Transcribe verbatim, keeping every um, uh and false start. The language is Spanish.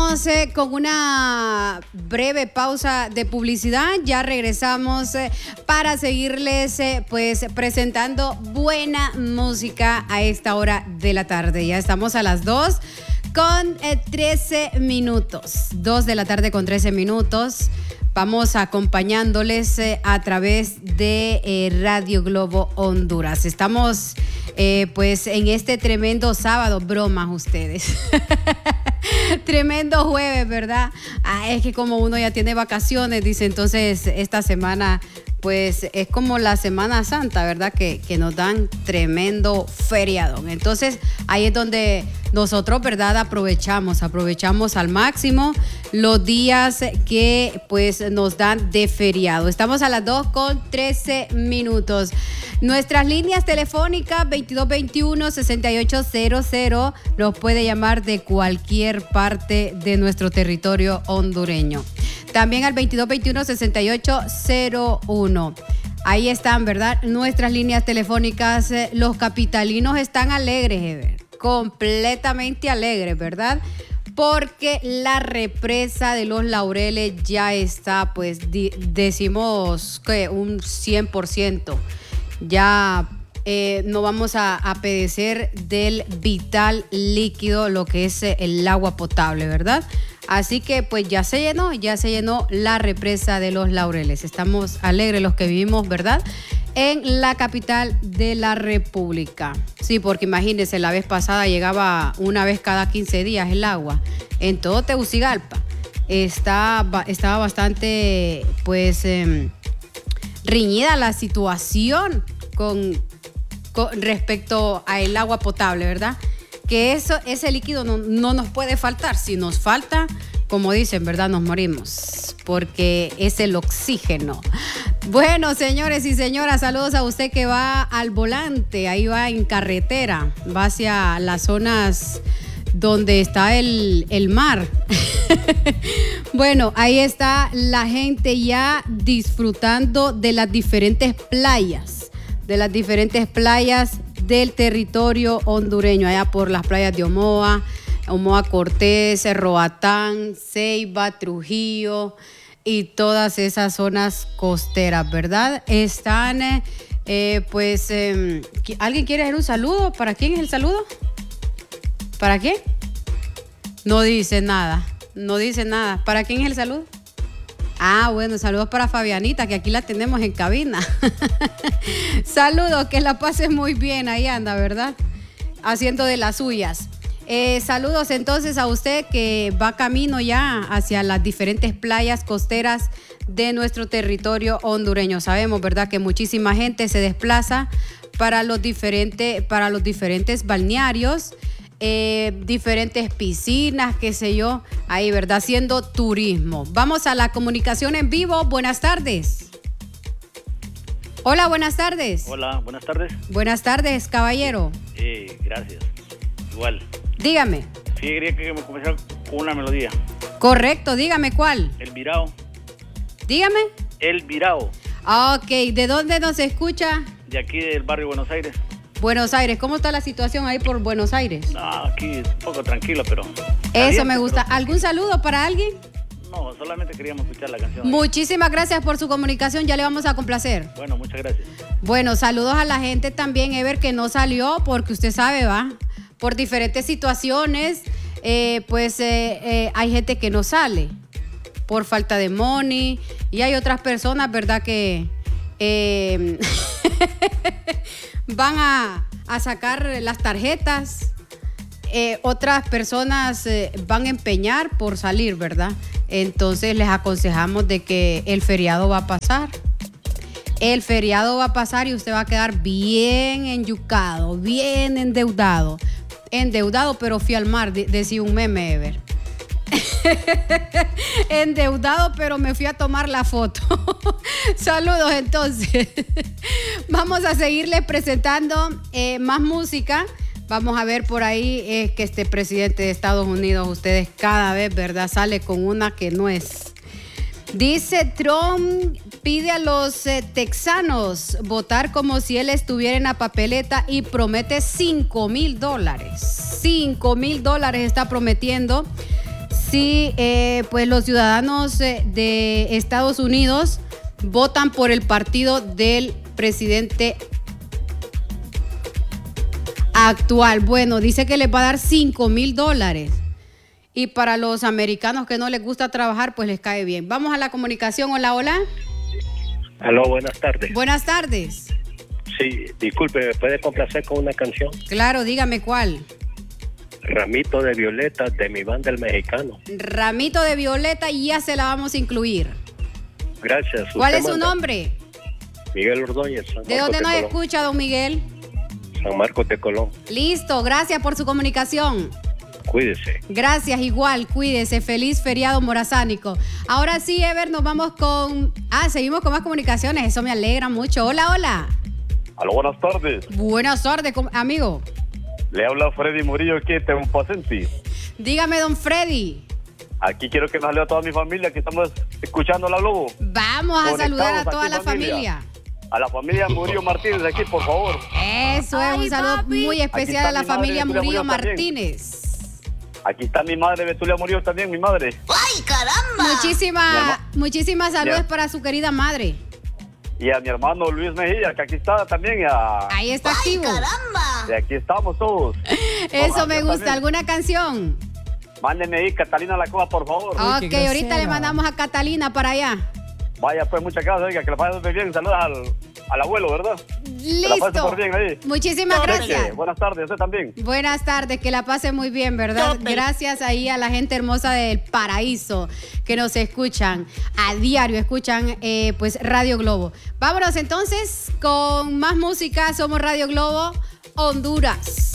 Vamos eh, con una breve pausa de publicidad. Ya regresamos eh, para seguirles eh, pues presentando buena música a esta hora de la tarde. Ya estamos a las dos con eh, trece minutos. dos de la tarde con trece minutos. Vamos acompañándoles eh, a través de eh, Radio Globo Honduras. Estamos eh, pues en este tremendo sábado, bromas ustedes. Tremendo jueves, ¿verdad? Ah, es que como uno ya tiene vacaciones, dice, entonces esta semana pues es como la Semana Santa, ¿verdad? Que, que nos dan tremendo feriado. Entonces ahí es donde nosotros, ¿verdad? Aprovechamos, aprovechamos al máximo los días que pues nos dan de feriado. Estamos a las dos con trece minutos. Nuestras líneas telefónicas veintidós veintiuno sesenta y ocho cero cero los puede llamar de cualquier parte de nuestro territorio hondureño. También al veintidós veintiuno sesenta y ocho cero uno. Ahí están, ¿verdad? Nuestras líneas telefónicas. Los capitalinos están alegres, Ever. Completamente alegres, ¿verdad? Porque la represa de los Laureles ya está, pues, di- decimos que un cien por ciento. Ya eh, no vamos a, a padecer del vital líquido, lo que es el agua potable, ¿verdad? Así que pues ya se llenó, ya se llenó la represa de los Laureles. Estamos alegres los que vivimos, ¿verdad? En la capital de la República. Sí, porque imagínense, la vez pasada llegaba una vez cada quince días el agua en todo Tegucigalpa. Está, estaba bastante, pues, eh, riñida la situación con, con respecto al agua potable, ¿verdad? Que eso, ese líquido no, no nos puede faltar. Si nos falta, como dicen, ¿verdad? Nos morimos, porque es el oxígeno. Bueno, señores y señoras, saludos a usted que va al volante, ahí va en carretera, va hacia las zonas donde está el, el mar. Bueno, ahí está la gente ya disfrutando de las diferentes playas, de las diferentes playas del territorio hondureño, allá por las playas de Omoa, Omoa Cortés, Roatán, Ceiba, Trujillo y todas esas zonas costeras, ¿verdad? Están, eh, eh, pues, eh, ¿alguien quiere hacer un saludo? ¿Para quién es el saludo? ¿Para quién? No dice nada, no dice nada. ¿Para quién es el saludo? Ah, bueno, saludos para Fabianita, que aquí la tenemos en cabina. Saludos, que la pases muy bien, ahí anda, ¿verdad? Haciendo de las suyas. Eh, saludos entonces a usted que va camino ya hacia las diferentes playas costeras de nuestro territorio hondureño. Sabemos, ¿verdad?, que muchísima gente se desplaza para los diferentes, para los diferentes balnearios, eh, diferentes piscinas, qué sé yo, ahí, ¿verdad?, haciendo turismo. Vamos a la comunicación en vivo. Buenas tardes. Hola, buenas tardes. Hola, buenas tardes. Buenas tardes, caballero. Eh, gracias. Igual. Dígame. Sí, quería que me comenzara con una melodía. Correcto, dígame cuál. El Virao. Dígame. El Virao. Ok, ¿de dónde nos escucha? De aquí del barrio Buenos Aires. Buenos Aires, ¿cómo está la situación ahí por Buenos Aires? No, aquí es un poco tranquilo, pero... Eso caliente, me gusta. pero... ¿Algún saludo para alguien? No, solamente queríamos escuchar la canción. Muchísimas gracias por su comunicación, ya le vamos a complacer. Bueno, muchas gracias. Bueno, saludos a la gente también, Ever, que no salió, porque usted sabe, va, por diferentes situaciones, eh, pues eh, eh, hay gente que no sale por falta de money, y hay otras personas, ¿verdad?, que eh, van a, a sacar las tarjetas. Eh, otras personas eh, van a empeñar por salir, ¿verdad? Entonces les aconsejamos de que el feriado va a pasar. El feriado va a pasar y usted va a quedar bien enyucado, bien endeudado. Endeudado, pero fui al mar, de- decía un meme, Ever. Endeudado, pero me fui a tomar la foto. Saludos, entonces. Vamos a seguirles presentando eh, más música. Vamos a ver por ahí eh, que este presidente de Estados Unidos, ustedes cada vez, ¿verdad?, sale con una que no es. Dice Trump, pide a los eh, texanos votar como si él estuviera en la papeleta y promete cinco mil dólares. cinco mil dólares está prometiendo si eh, pues los ciudadanos eh, de Estados Unidos votan por el partido del presidente actual. Bueno, dice que les va a dar cinco mil dólares. Y para los americanos que no les gusta trabajar, pues les cae bien. Vamos a la comunicación. Hola, hola. Aló, buenas tardes. Buenas tardes. Sí, disculpe, ¿me puede complacer con una canción? Claro, dígame cuál. Ramito de Violeta, de mi banda El Mexicano. Ramito de Violeta, y ya se la vamos a incluir. Gracias. ¿Cuál es su manda? nombre? Miguel Ordóñez. San ¿De Marcos dónde de nos Colón. escucha, don Miguel? San Marcos de Colón. Listo, gracias por su comunicación. Cuídese. Gracias, igual, cuídese. Feliz feriado morazánico. Ahora sí, Ever, nos vamos con... Ah, seguimos con más comunicaciones, eso me alegra mucho. Hola, hola. Aló, buenas tardes. Buenas tardes, com- amigo. Le habla Freddy Murillo aquí de Tegumpacenti. Dígame, don Freddy. Aquí quiero que me salude a toda mi familia que estamos escuchando la Globo. Vamos a Conectados saludar a aquí, toda la familia. A la familia Murillo Martínez de aquí, por favor. Eso es, un saludo muy especial a la mi madre, familia Betulia Murillo Murillo también. Martínez. Aquí está mi madre, Betulia Murillo también, mi madre. ¡Ay, caramba! Muchísimas, Mi muchísimas saludos Mi- para su querida madre. Y a mi hermano Luis Mejía, que aquí está también. Y a... Ahí está ¡Ay, activo. caramba! De aquí estamos todos. Eso me Yo gusta. también. ¿Alguna canción? Mándenme ahí, Catalina La Coa, por favor. Ok, qué ahorita grosera. le mandamos a Catalina para allá. Vaya, pues, muchas gracias, oiga, que la pasen muy bien. Saludos al, al abuelo, ¿verdad? Que la pase Listo. por bien ahí. Muchísimas Cheque, gracias. buenas tardes, usted también. Buenas tardes, que la pase muy bien, ¿verdad? Tope. Gracias ahí a la gente hermosa del Paraíso que nos escuchan a diario, escuchan eh, pues Radio Globo. Vámonos entonces con más música. Somos Radio Globo Honduras.